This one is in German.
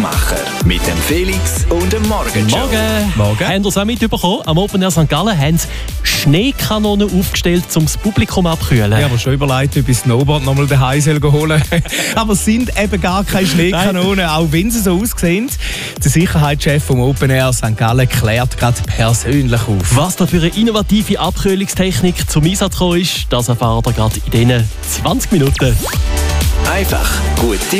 Geschmackmacher mit dem Felix und dem Morgenshow. Morgen. Habt ihr es auch mitbekommen? Am Open Air St. Gallen haben sie Schneekanonen aufgestellt, um das Publikum abzukühlen. Ich habe mir schon überlegt, ob ich Snowboard nochmal daheim holen soll. Aber es sind eben gar keine Schneekanonen, auch wenn sie so aussehen. Der Sicherheitschef vom Open Air St. Gallen klärt gerade persönlich auf. Was da für eine innovative Abkühlungstechnik zum Einsatz gekommen ist, das erfahrt ihr gerade in diesen 20 Minuten. Einfach gute